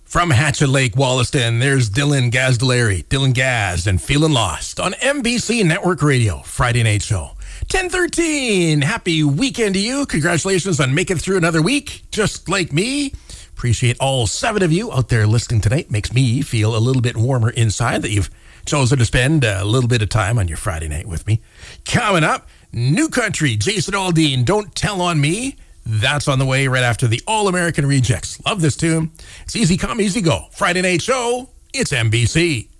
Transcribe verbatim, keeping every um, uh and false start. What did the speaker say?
From Hatchet Lake, Wollaston, there's Dylan Gazdolari, Dylan Gaz, and Feeling Lost on N B C Network Radio, Friday Night Show. ten thirteen, happy weekend to you. Congratulations on making it through another week, just like me. Appreciate all seven of you out there listening tonight. Makes me feel a little bit warmer inside that you've chosen to spend a little bit of time on your Friday night with me. Coming up, New Country, Jason Aldean, Don't Tell on Me. That's on the way right after the All-American Rejects. Love this tune. It's easy come, easy go. Friday Night Show, it's N B C.